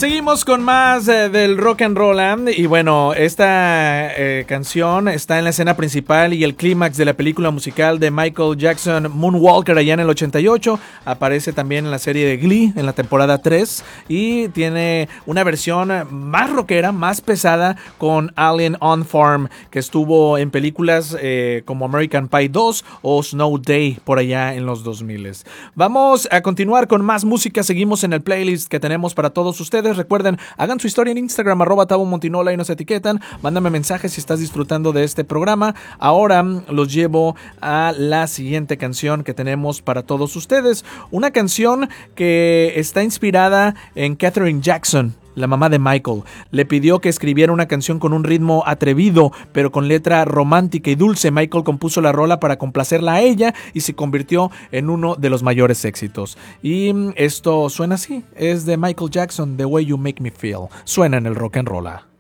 Seguimos con más del rock and roll. Y bueno, esta canción está en la escena principal y el clímax de la película musical de Michael Jackson, Moonwalker, allá en el 88. Aparece también en la serie de Glee en la temporada 3 y tiene una versión más rockera, más pesada, con Alien on Farm, que estuvo en películas como American Pie 2 o Snow Day por allá en los 2000. Vamos a continuar con más música. Seguimos en el playlist que tenemos para todos ustedes. Recuerden, hagan su historia en Instagram, @TaboMontinola, y nos etiquetan. Mándame mensajes si estás disfrutando de este programa. Ahora los llevo a la siguiente canción que tenemos para todos ustedes. Una canción que está inspirada en Katherine Jackson, la mamá de Michael. Le pidió que escribiera una canción con un ritmo atrevido, pero con letra romántica y dulce. Michael compuso la rola para complacerla a ella y se convirtió en uno de los mayores éxitos. Y esto suena así. Es de Michael Jackson, The Way You Make Me Feel. Suena en el Rock and Roll.